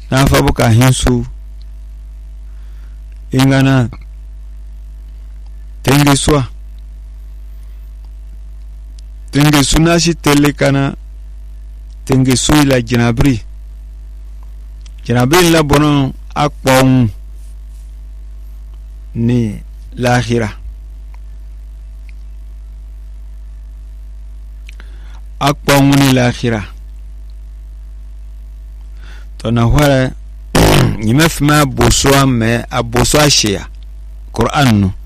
na fa buka hinsu ingana tenge suna shi tele kana tenge su ila jinabri la bono akpong ni lahira akpong ni lahira to na hwara nyimefima boso me aboso ashia Qur'an no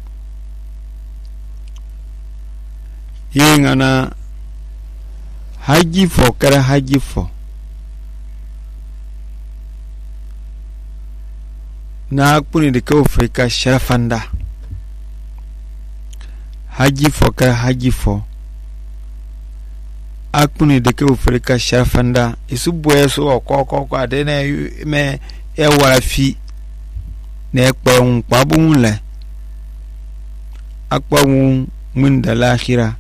yengana haji fo kara haji fo na kuni de ko Afrika sharafanda haji fo kara haji fo akuni de ko Afrika sharafanda isubo so ko ade na me e wara fi na ekpon pabun le akpon mun da lahira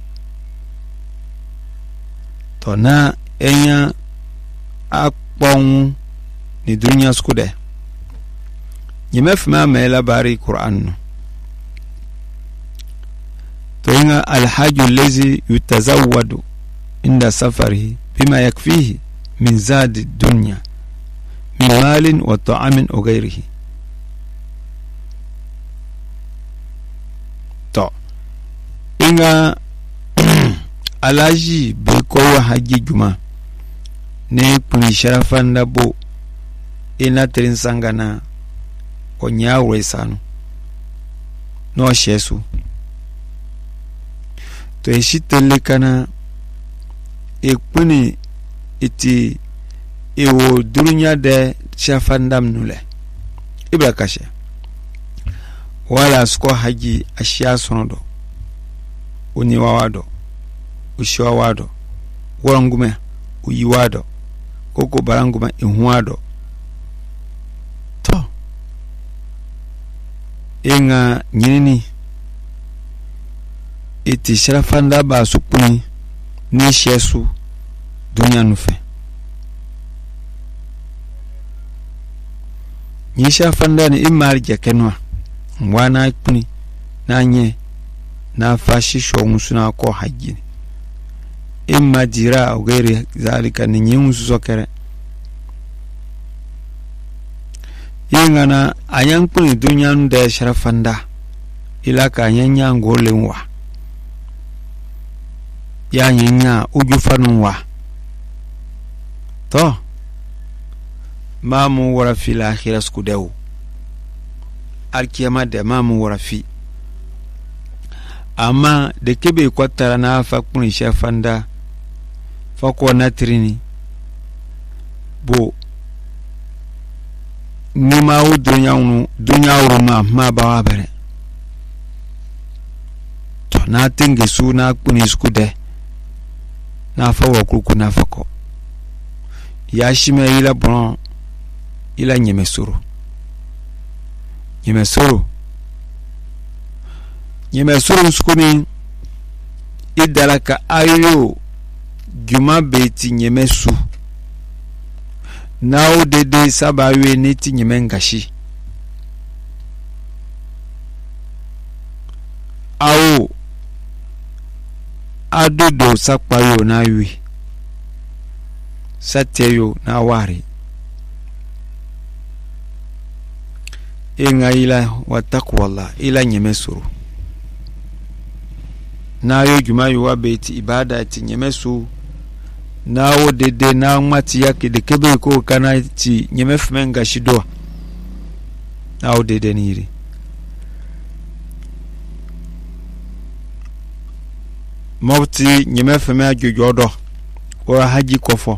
to na enya akpon ni dunya skude yimefma me labari Qur'an to inga alhaju allazi yutazawwadu inda safarihi bima yakfihi min zadi dunya min malin wa ta'amin wa ghayrihi to inga alaji be ko haji juma ne kuni sharafanda bo ina trin sangana ko nyawe sanu no shesu to eshitele kana ekuni iti ewo dunya de shafandam nule ibra kashe wala sko haji ashia sonodo oni wawado ushawado warangume uyiwado koko barangume ihuado to inga nyini iti sharafanda ba sukuni ni shesu dunya nufe ni sharafanda ni imar jakenwa mwana kuni na nye na fashi shongu suna ko haji imma dira au gairi zalika ni nyunsu sokere yengana ayan kuni dunya nda sharafanda ila ka nyanya ngolenwa ya nyanya ujufanwa to mamu wara fil akhirah skudeu alkiyama de mamu wara fi ama de kebe kwatara na fa kuni shafanda fa ko natrini bo ni ma u dunya uruma ma ba wabere to na tinge su na kuni skude na fa wa kuku na fa ko ya shime ila bon ila nyemesuru skuni idalaka ayo juma beti nyemesu nao dede sabawe neti nyemengashi au adodo sakpayo na wi sateyo na wari inga ila watakwallah ila nyemesuru na yo juma yo wabeti ibada ti nyemesu na wo dede na mati yake de kebe ko kana ti nyemefmenga shido na wo dede niri mawti nyemefme ajojodo wa haji kofo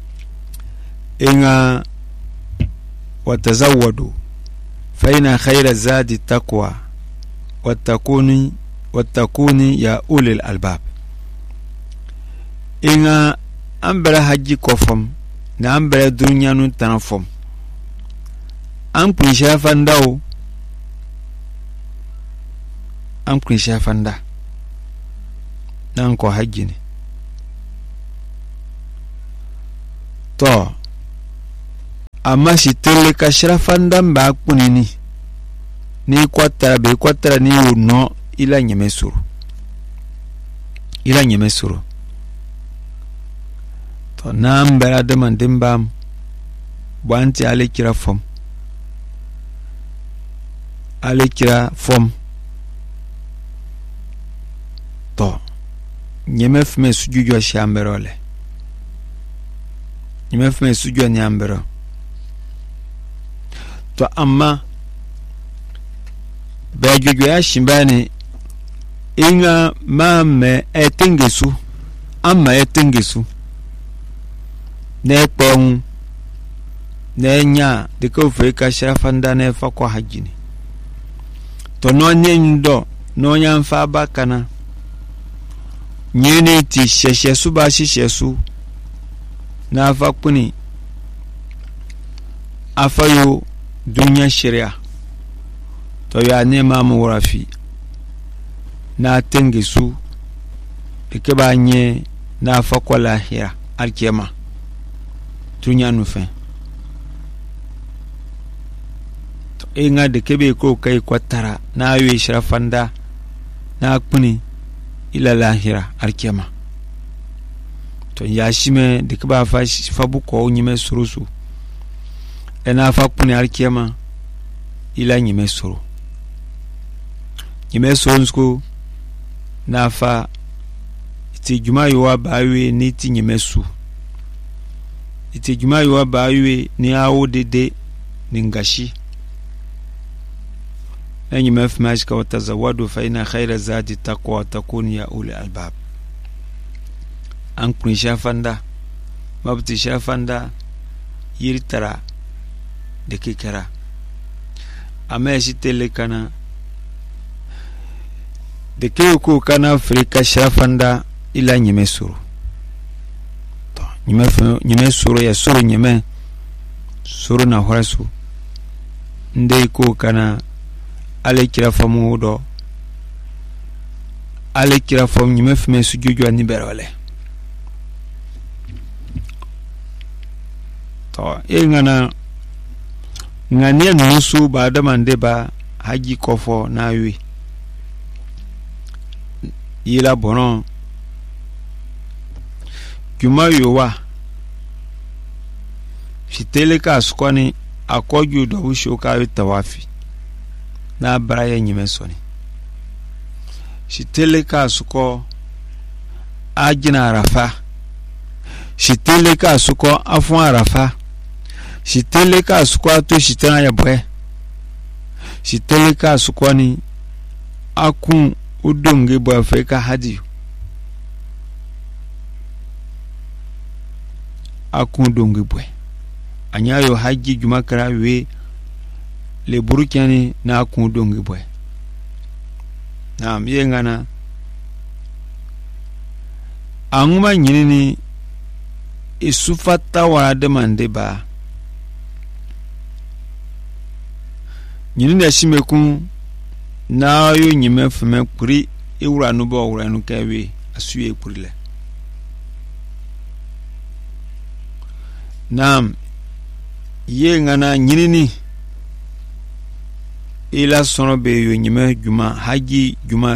inga watazawwadu fa ina khayra zadi taqwa wattakuni ya ulil albab inga ambara haji kofom na ambara dunya nu tanfom an kun shafanda nan ko haji ne to amma shitele ka shrafanda mba kunini ni kwatara ni uno ila nyemesuru to nambara de mandimbam bwanti ale kira fom to nyeme fume sujujo shamberole nyeme fume sujujo nyambero to amma bejojo ya shimbani inga mame etengesu ne kpong ne nya de ko fe ka shafanda ne fa ko hajini to no nyendo no nya fa bakana nyene ti sheshesu ba shishesu na fa kuni afayo dunya sharia to ya ne mamu warafi na tengesu de ba nye na fa ko lahira alkiyama tunya nufen to inga de kebe ko kai kwatara na yi shrafanda na kuni ila lahira alkiyama to ya shime de kaba fa buko nyime surusu ena fa kuni alkiyama ila nyime suru nsko na fa ti juma yo bawe ni ti nyime su ite juma yo bawe ni awo dede ni ngashi enyi mafmashka wa tazawadu fa ina khayra zadi taqwa takun ya uli albab an kun shafanda mabti shafanda yirtara de kikara amma shi telekana de ko kana afrika shafanda ila nyemesuru nyime suru ya suru nyime suru na horasu ndei ko kana ale kira famu do ale kira fam nyime fme sujuju ani berole to ngana ngani nusu ba da mande ba haji kofo na wi yila bono juma yowa fitele ka skwani akoju do usho ka tawafi na braya nyimesoni shitele ka suko ajina arafa shitele ka suko afun arafa shitele ka suko to shitana ya bwe shitele ka sukwani akun udonge bo afeka hadi akun donge bwe anyayo haji juma kara we le burukani na akun donge bwe na miyengana anguma nyinini isufata wala demande ba nyinini ashimekun na yo nyime fume kuri iwura no bo wura no kawe asuye kurile nam yengana nyinini ila sono be yo nyime juma haji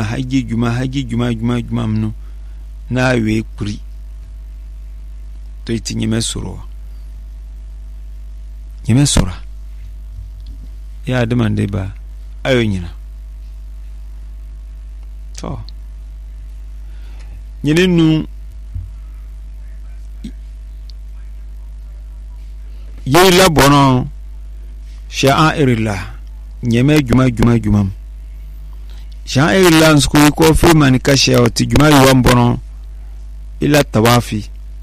juma mno na we kuri to iti nyime soro ya demande ba ayo nyina to nyininu yela bono sha'airillah nyeme juma sha'airillah sku ko fi man kashe oti juma yuwan bono ila tawaf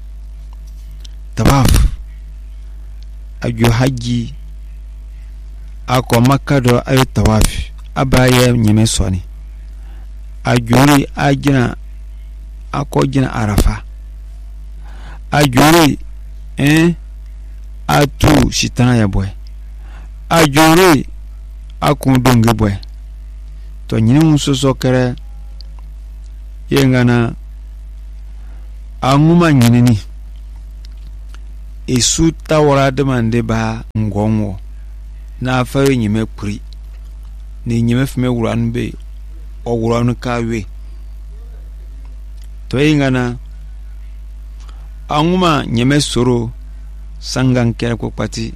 aju haji ako makado ayo tawaf abaye nyeme soni ajuri ajina ako jina arafa ajuri atu shitana ya bwe ajuri akun donge bwe to nyini musoso kere yengana anguma nyinini isu tawra de mande ba ngonwo na fa nyime puri ni nyime fme wuran be o wuran kawe to ingana anguma nyime soro sangan kere ko pati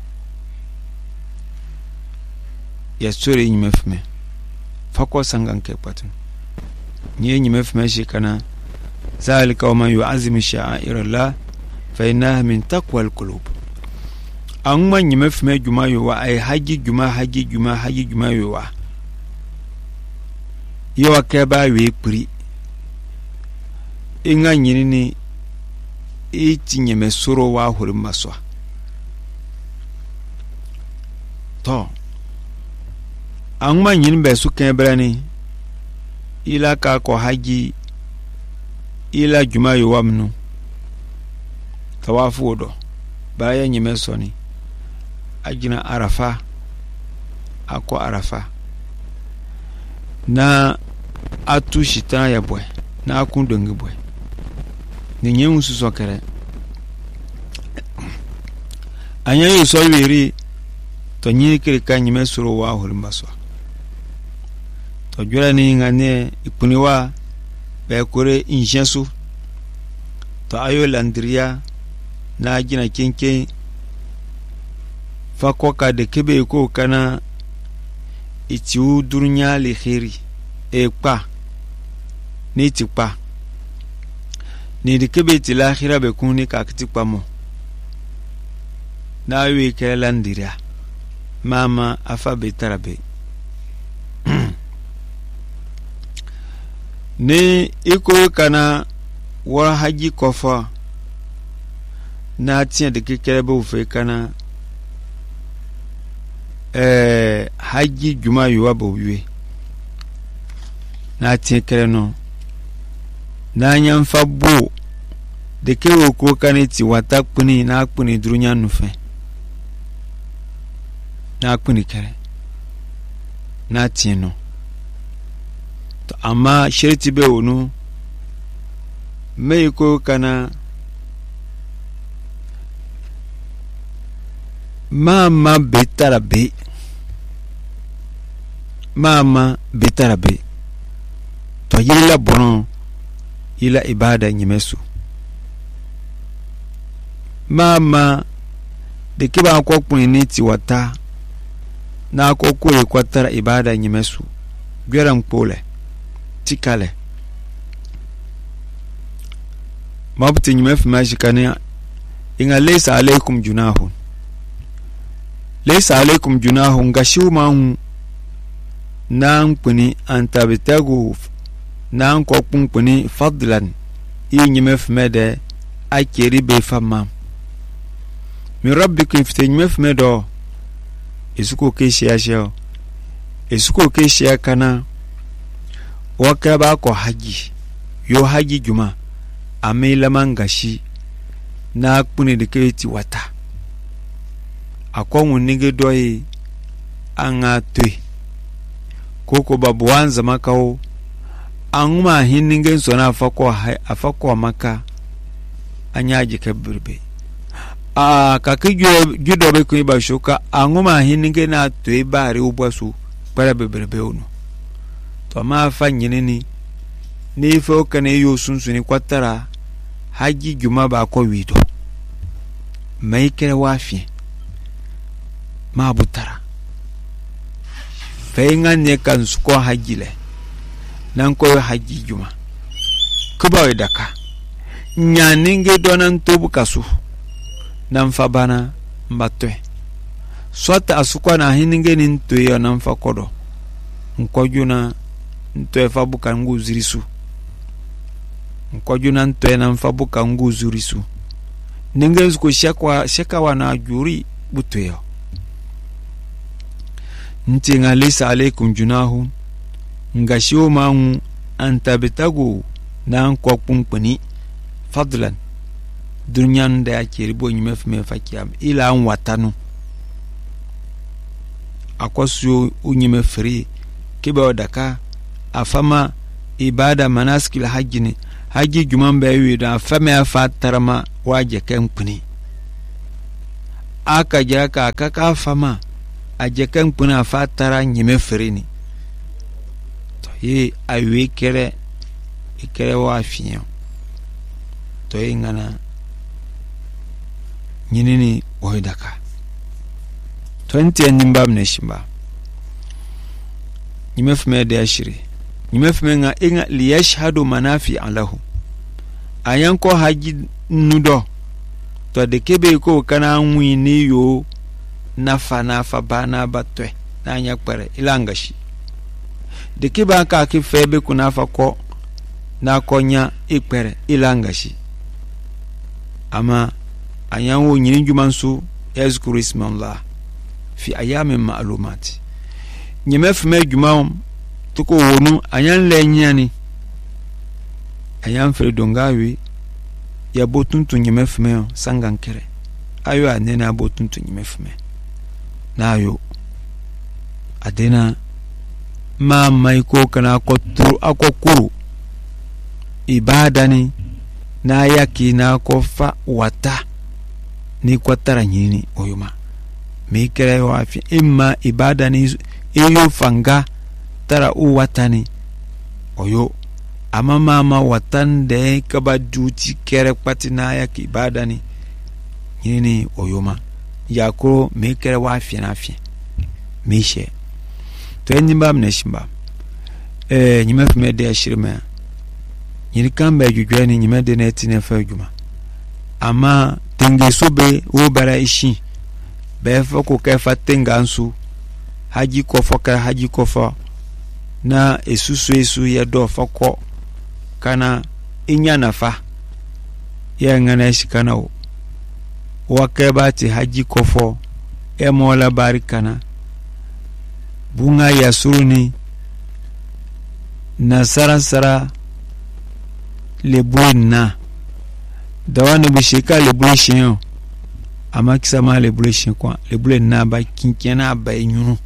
ya sore nyime fme fako sangan ke pati nyime fme shikana zalika wa man yu'azzim sha'air Allah fa innaha min taqwa al-qulub anguma nyime fme juma yo wa ay haji juma yo wa yo ke ba we puri inga nyini ni iti nyime soro wa hori maswa to anguma nyini be su kebrani ila ka ko haji ila juma yo wamnu tawafu odo baya nyime soni ajina arafa ako arafa na atu shitana ya boy na akundongi boy ni nyewu suso kere anya yo so wiri to nyi kire ka nyime soro wa holimbaso to jura ni ngane ipuniwa be kore injensu to ayo landria na jina kenke fako ka de kebe ko kana itiu dunya li khiri e pa ni ti pa ni de kebe ti la khira be kuni ka ti pa mo na wi ke landira mama afa be tarabe ne iko kana wa haji kofa na tiya de kekere be ufe kana haji juma yuwa bo wiwe na tiya kere no na nyamfa bo de kewo ko kaniti wata kuni na kuni durunya nufe na kuni kere na tiya no to amma shirti be wonu me ko kana mama betarabe to yila bono ila ibada nyimesu mama de kiba ko kunni ti wata na ko ko e kwatara ibada nyimesu gweran pole tikale mabti nyimef majikane inga laysa alaykum junahun gashiuma nan kuni antabtagu nan ko kuni fadlan nyimef mede akeri be fama mi rabbikum nyimef medo isuko ke shiya kana wakaba ko haji juma amela mangashi na kuni de keti wata akon nige doyi anga tui koko babu wanza makao anguma hininge sona afako maka anyaji kabirbe kakijwe judobe kuiba shuka anguma hininge na tui bari ubwasu para beberebe uno to ma fa nyinini ni fo kane yo sunsuni kwatara haji juma ba ko wido mai kere wafi ma butara fenga ne kan suko hajile nan ko haji juma kuba daka nyaninge donan tobu kasu nan fa bana mbatwe sota asukwa na hininge ni ntoyo nan fa kodo nkojuna ntoe fa buka nguzirisu nkojuna ntoe nan fa buka nguzurisu ninge zuko shaka wana juri butoyo ntinga lisa alaykum junahu ngashiwo mangu antabitagu nan ko kumpani fadlan dunyan da yake ribo nyimef me fakiyam ila an watanu akwasu unyime free kiba daka afama ibada manaskil haji jumamba yiwi da afama afatarama waje kampuni aka jira ka kaka fama ajekan puna fatara nyime ferini to ye awe ikere wa fiyo to ye ngana nyinini oidaka 20 nimbam neshimba nyime fume de ashiri nyime fume nga inga liyashhadu manafi alahu ayanko haji nudo to de kebe ko kana nwini yo nafa bana batwe na anya kpere ilangashi de keba ka ki febe kunafa ko na konya ikpere ilangashi ama ayanwo nyini jumansu yazkuru ismallah fi ayamin ma'lumati nyime fume jumam tuko wonu ayan lenyani ayan fere dongawi ya botuntu nyime fume sangankere ayo anena botuntu nyime fume na ayo adena ma maiko kana akokuru ibadani na yaki na kofa wata ni kwatara nyini oyuma mikere wafi imma ibadani iyo fanga tara u watani oyo ama mama watan de kaba duti kere patina yaki ibadani nyini oyuma yakoro mikere wafi na fi mishe to enyimba mneshimba nyime fume de ashirima nyiri kamba jujweni nyime de netine fa juma ama tenge sobe wo bara ishi be foko kefa tenga nsu haji kofo na esusu ya do foko kana inya nafa ya ngana shikana o wakebati haji kofo mola barikana bunga ya suruni na sara lebuina dawana bishika lebushin ama kisama lebushin kwa lebulina ba kinkena ba nyunu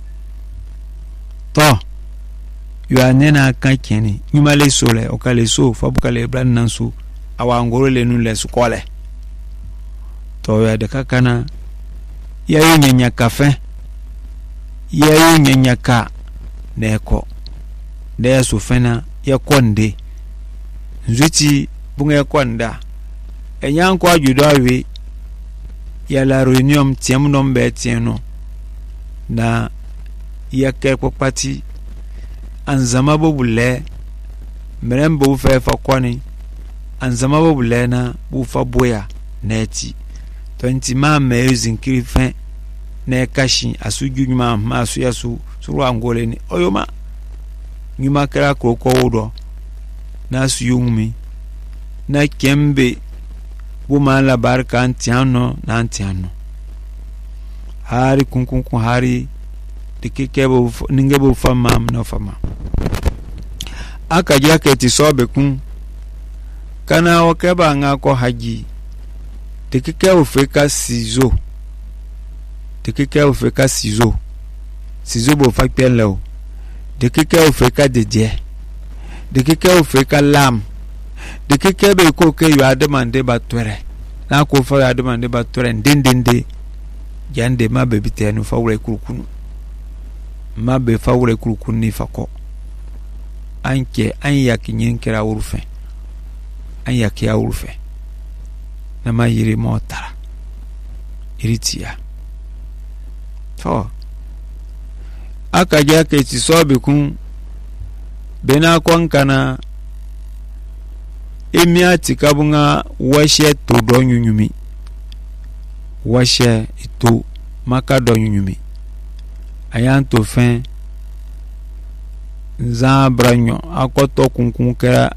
to yo anena kankeni nyuma le sole okale so fabuka le blan nansu awangoro le nun le sukole to ya de kakana ya nyenya kafe ya nyenya ka neko de sufena ya konde nzuti bunga ya konda enyanko ajudo awe ya la reunion tiem nombe tieno na ya kerko pati anzama bobule merembo fe fa kwani anzama bobule na bufa boya neti 20 ma mezin kirifen na kashi asuju nyuma ma asu yasu suru angole ni oyoma nyuma kera kroko wodo na asu yumi na kembe buma la barka antiano na antiano hari kunkun hari dikikebo ningebo fama na fama akaja keti sobe kun kana wakeba ngako haji dikikebo feka sizo bo fa pelo dikikebo feka deje dikikebo feka lam dikikebo ko ke yo ademande batwere na ko fa ademande batwere ndindinde jande mabe bitenu fa wure kurukunu mabe fa wure kurukunu ni fako anke anya kinyenkera urufe anya kia urufe na mayiri motara iritia to akaja ke tisobe kun bena kwankana emiati kabunga washe to donyunyumi washe ito maka donyunyumi ayanto fen nza branyo akoto kunkun kera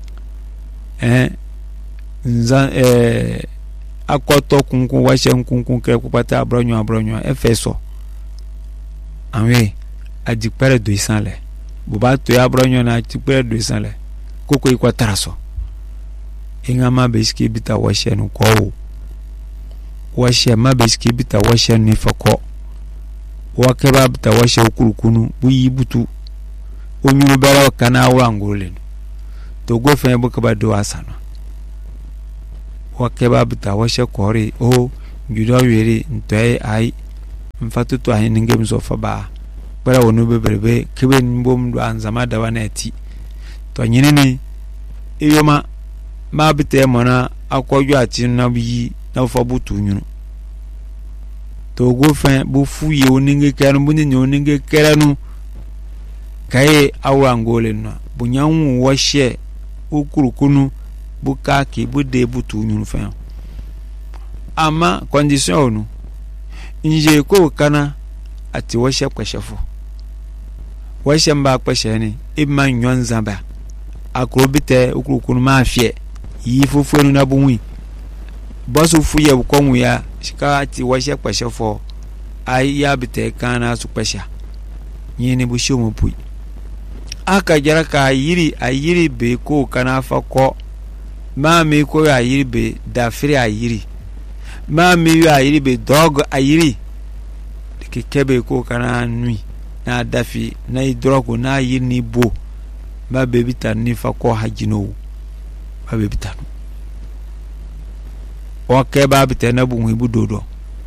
nza akoto kunkun washe kunkun kera kupata abronyo efeso anwe adipere 200 le buba to ya abronyo na adipere 200 le koko ikwataraso ingama beski bita washe no ko washe ma beski bita washe ni fako wakeba bita washe ukurukunu buyi butu onyu bera kana wangole to go fe buka ba do asano wakeba bita washe kore o judo wiri ntoy ai mfatu to ahin ngem so fa ba bara wonu beberebe keben bom do anzama da wanati to nyine ni eyoma ma bite mona akwoju ati na bi na fa butu nyunu to go fen bu fuye oninge kanu bunye oninge keranu kaye awangole no bunyanwu washe ukurukunu bukaki bude butu nyunu fen ama condition onu nje ko kana ati washe kwashefo washe mba kwasheni ibma nyonza ba akrobite ukurukunu mafie yifufu na bunwi basu fuye bukonwu ya shika ati washe kwashefo ai ya bite kana su kwasha nyini bu shomo pui aka jara ka ayiri be ko kana fa ko ma me ko ayiri be da firi ayiri ma me yo ayiri be dog ayiri ke kebe ko kana nui na dafi na idrogo na ayiri ni bo ma be bitan ni fa ko hajino ba be bitan o ke ba bitan na bu budodo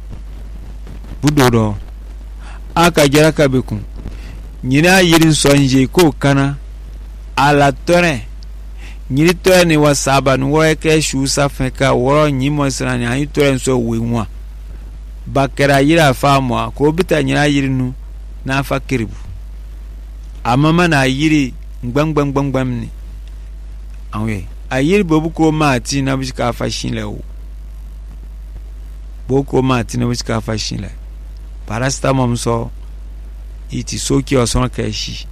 aka jara ka be kun nyina yirin sonje ko kana ala tore nyiri tore ni wasaba no wo ke shu safeka wo nyimo sra ni ayi tore nso wenwa bakara yira famwa ko bita nyina yirinu na fa kiribu amama na yiri ngbangbangbangban ni awe ayiri bobu ko mati na bishika fa shinle o boko mati na bishika fa shinle paracetamol so iti soki oson kashi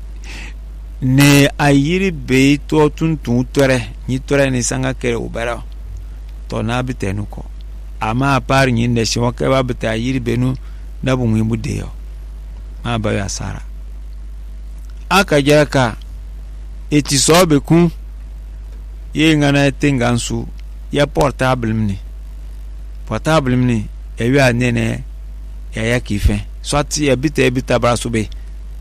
ne ayiri be to tuntun tore ni tore ni sanga kere ubara to na bitenu ko ama apar ni nde shi waka ba bita ayiri benu na bu mu bude yo ma ba ya sara aka jaka iti sobe kun ye ngana tengansu ya portable mni ewi anene ya kife swati ebita brasube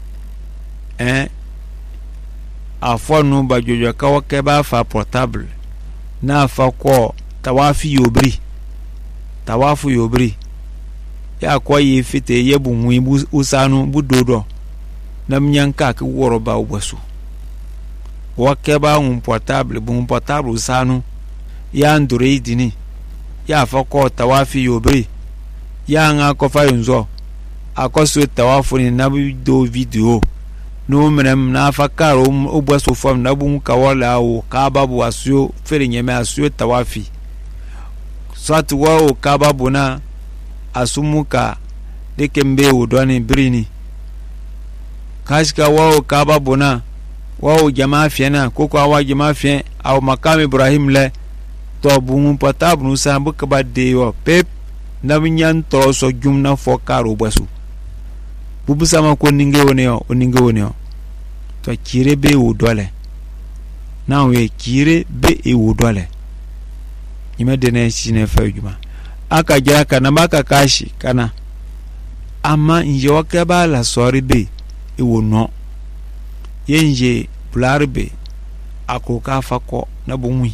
afonu bajojo kawo ke ba fa portable na fa ko tawafu yobri ya ko yi fite yebu mu usanu budodo na mnyanka ke woro ba ubwasu wa ke ba un portable usanu ya android ni ya fa ko tawafi yobri ya nga ko fa yunzo akoso tawafu ni na do video no menem na fakaro obwaso fam na bu kawala o kababu asyo fere nyeme asyo tawafi swatu wa o kababu na asumuka dekembe udoni brini kashika wa o kababu na wa o jamaa fiena koko awa jamaa fien au makam Ibrahim le to bu portable nu sambu ka de yo pep na binyan to so jumna fo karo bwasu bubu sama ko ninge woni yo to kire be udole na we kire be e udole nyime de na shine fa juma aka jira kana maka kashi kana ama nje waka ba la sori be e wono yenje bularbe akoka fako na bunwi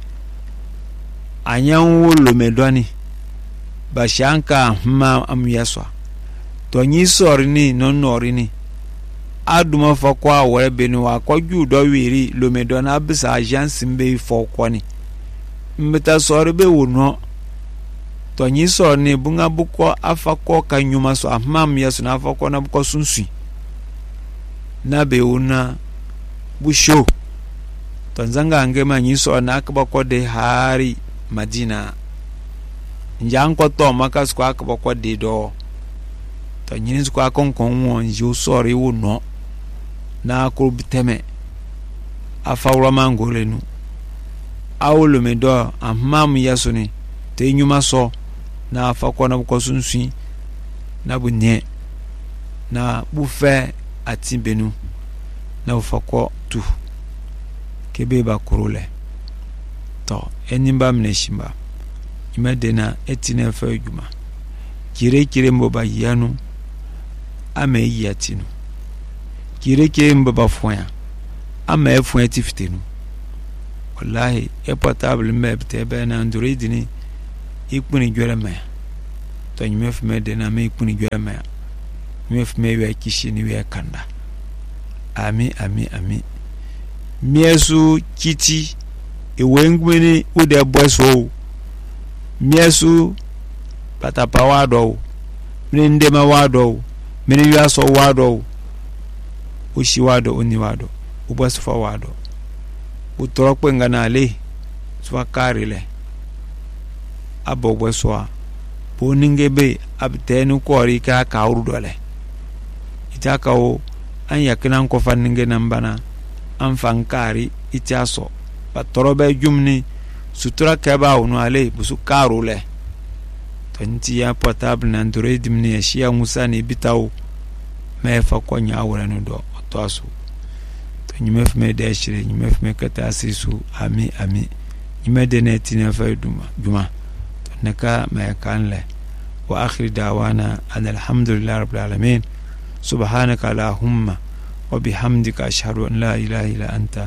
anyan wolo medoni bashanka ma amyaswa to nyi sori ni nonori ni aduma fako awore be ni wa koju do wiri lo medona abisa agence mbe foko ni mbeta sori be wono to nyi sori ni bunga buko afako kanyuma so amam yaso na afako na buko sunsun na be una busho to nzanga angema nyi sori na akaba ko de hari Madina njanko to makas ko akaba ko de do to nyini ko akonkon won ju sori wono na ko biteme afawra mangole nu awolo me do amam yasoni te nyuma so na afako na ko sunsun na bunye na bufe atibenu na ufako tu kebe ba kurule to enimba mneshimba imedena etine fa ejuma kire mboba yanu ame yatinu kire mboba foya ame efun etifitenu wallahi e portable me bete be na android ni ipuni jore me to nyume fume de na me kuni gwa ma nyume fume we kishi ni we kanda ami miesu kiti ewengwene ude boso miesu patapa wado mini ndema wado mini yaso wado ushi wado oni wado ubosu fa wado utorokwe ngana le swa karile abo boso boningebe abtenu kori ka kauru dole itaka o an yakina ko fanninge nambana an fankari itiaso patorobe jumni sutura keba onu ale busu karule tonti ya portable na android mni ya shia musani bitao mefa ko nyaawura no do toaso to nyimef me de shire nyimef me kata asisu ami nyime de netina fa juma to naka me kanle wa akhir dawana alhamdulillah rabbil alamin سبحانك اللهم وبحمدك أشهد أن لا إله إلا أنت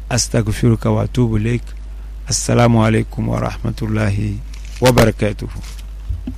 أستغفرك وأتوب إليك السلام عليكم ورحمة الله وبركاته